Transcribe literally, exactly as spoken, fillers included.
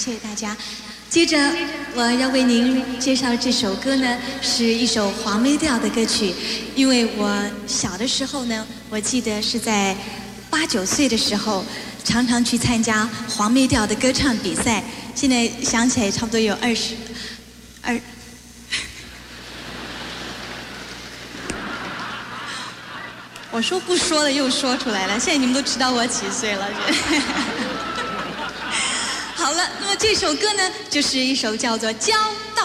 谢谢大家。接着我要为您介绍这首歌呢，是一首黄梅调的歌曲。因为我小的时候呢，我记得是在八九岁的时候，常常去参加黄梅调的歌唱比赛。现在想起来，差不多有二十二。我说不说了，又说出来了。现在你们都知道我几岁了。好了，那么这首歌呢，就是一首叫做《娇》。